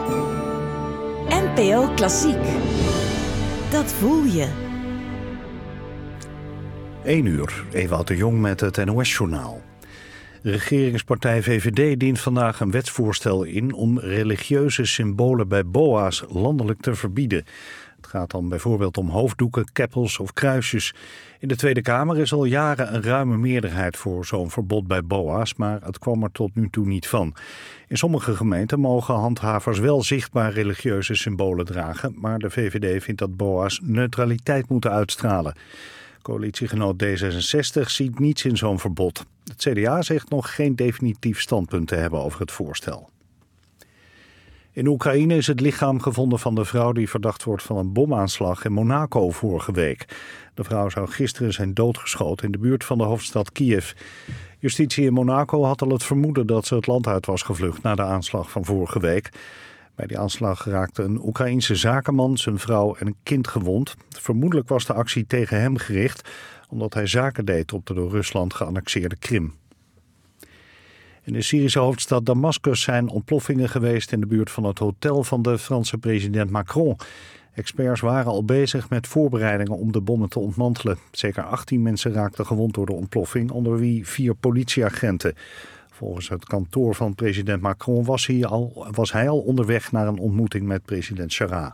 NPO Klassiek. Dat voel je. 1 uur, Ewout de Jong met het NOS-journaal. Regeringspartij VVD dient vandaag een wetsvoorstel in om religieuze symbolen bij boa's landelijk te verbieden. Het gaat dan bijvoorbeeld om hoofddoeken, keppels of kruisjes. In de Tweede Kamer is al jaren een ruime meerderheid voor zo'n verbod bij boa's, maar het kwam er tot nu toe niet van. In sommige gemeenten mogen handhavers wel zichtbaar religieuze symbolen dragen, maar de VVD vindt dat boa's neutraliteit moeten uitstralen. Coalitiegenoot D66 ziet niets in zo'n verbod. Het CDA zegt nog geen definitief standpunt te hebben over het voorstel. In Oekraïne is het lichaam gevonden van de vrouw die verdacht wordt van een bomaanslag in Monaco vorige week. De vrouw zou gisteren zijn doodgeschoten in de buurt van de hoofdstad Kiev. Justitie in Monaco had al het vermoeden dat ze het land uit was gevlucht na de aanslag van vorige week. Bij die aanslag raakte een Oekraïense zakenman, zijn vrouw en een kind gewond. Vermoedelijk was de actie tegen hem gericht, omdat hij zaken deed op de door Rusland geannexeerde Krim. In de Syrische hoofdstad Damascus zijn ontploffingen geweest in de buurt van het hotel van de Franse president Macron. Experts waren al bezig met voorbereidingen om de bommen te ontmantelen. Zeker 18 mensen raakten gewond door de ontploffing, onder wie 4 politieagenten. Volgens het kantoor van president Macron was hij al onderweg naar een ontmoeting met president Chirac.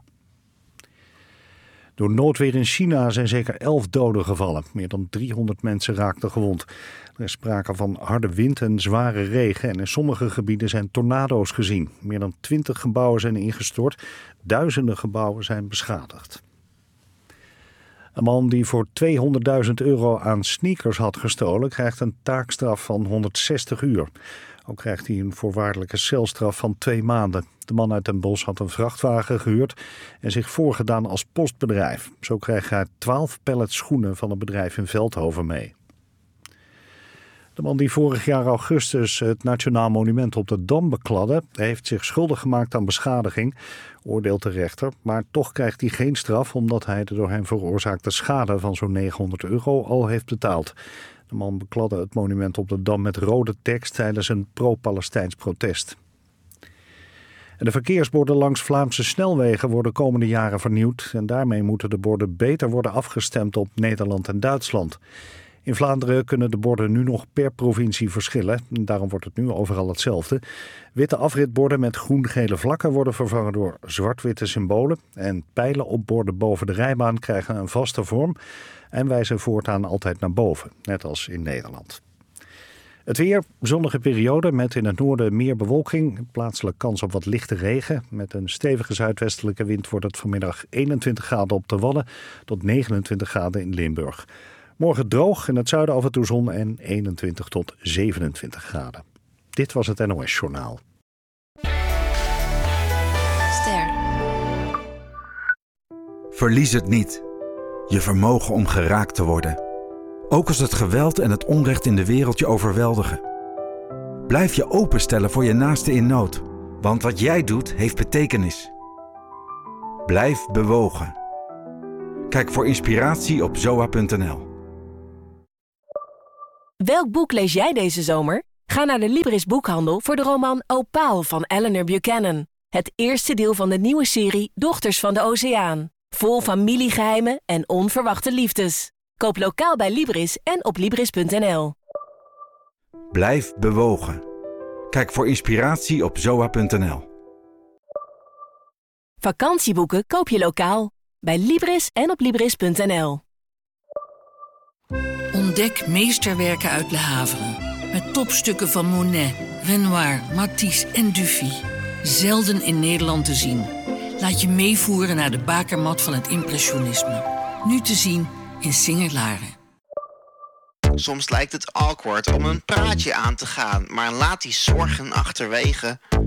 Door noodweer in China zijn zeker 11 doden gevallen. Meer dan 300 mensen raakten gewond. Er is sprake van harde wind en zware regen en in sommige gebieden zijn tornado's gezien. Meer dan 20 gebouwen zijn ingestort. Duizenden gebouwen zijn beschadigd. Een man die voor €200.000 aan sneakers had gestolen krijgt een taakstraf van 160 uur. Ook krijgt hij een voorwaardelijke celstraf van 2 maanden. De man uit Den Bosch had een vrachtwagen gehuurd en zich voorgedaan als postbedrijf. Zo kreeg hij 12 pallets schoenen van een bedrijf in Veldhoven mee. De man die vorig jaar augustus het Nationaal Monument op de Dam bekladde, heeft zich schuldig gemaakt aan beschadiging, oordeelt de rechter. Maar toch krijgt hij geen straf omdat hij de door hem veroorzaakte schade van zo'n €900 al heeft betaald. De man bekladde het monument op de Dam met rode tekst tijdens een pro-Palestijns protest. En de verkeersborden langs Vlaamse snelwegen worden komende jaren vernieuwd. En daarmee moeten de borden beter worden afgestemd op Nederland en Duitsland. In Vlaanderen kunnen de borden nu nog per provincie verschillen. Daarom wordt het nu overal hetzelfde. Witte afritborden met groen-gele vlakken worden vervangen door zwart-witte symbolen. En pijlen op borden boven de rijbaan krijgen een vaste vorm en wijzen voortaan altijd naar boven, net als in Nederland. Het weer, zonnige periode met in het noorden meer bewolking. Plaatselijk kans op wat lichte regen. Met een stevige zuidwestelijke wind wordt het vanmiddag 21 graden op de Wadden tot 29 graden in Limburg. Morgen droog, in het zuiden af en toe zon en 21 tot 27 graden. Dit was het NOS-journaal. Ster. Verlies het niet. Je vermogen om geraakt te worden. Ook als het geweld en het onrecht in de wereld je overweldigen. Blijf je openstellen voor je naaste in nood. Want wat jij doet, heeft betekenis. Blijf bewogen. Kijk voor inspiratie op zoa.nl. Welk boek lees jij deze zomer? Ga naar de Libris boekhandel voor de roman Opaal van Eleanor Buchanan. Het eerste deel van de nieuwe serie Dochters van de Oceaan. Vol familiegeheimen en onverwachte liefdes. Koop lokaal bij Libris en op Libris.nl. Blijf bewogen. Kijk voor inspiratie op zoa.nl. Vakantieboeken koop je lokaal. Bij Libris en op Libris.nl. Ontdek meesterwerken uit Le Havre. Met topstukken van Monet, Renoir, Matisse en Dufy. Zelden in Nederland te zien. Laat je meevoeren naar de bakermat van het impressionisme. Nu te zien in Singer-Laren. Soms lijkt het awkward om een praatje aan te gaan, maar laat die zorgen achterwege.